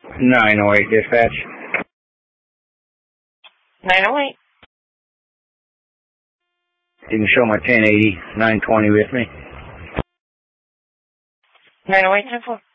908 dispatch. 908. You can show my 1080, 920 with me. 908, 10-4.